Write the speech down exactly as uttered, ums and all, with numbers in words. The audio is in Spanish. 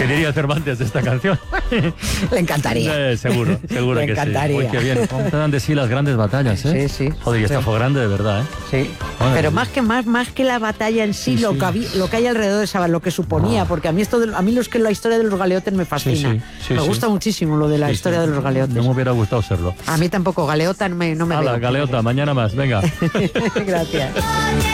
¿Qué diría Cervantes de esta canción? Le encantaría. Eh, seguro, seguro Le que encantaría. sí. Uy, qué bien. ¿Cómo te dan de sí las grandes batallas, eh? Sí, sí. Joder, y esta Sí. fue grande de verdad, ¿eh? Sí. Madre Pero mía. más que más, más que la batalla en sí, Sí, lo, sí. Que había- lo que hay alrededor de esa, lo que suponía, porque a mí esto de- a mí los que la historia de los galeotes me fascina. Sí, sí, sí, me sí. gusta muchísimo lo de la Sí, historia sí. de los galeotes. No me hubiera gustado serlo. A mí tampoco, galeota no me, no me Hala, veo. galeota, mañana más, venga. Gracias.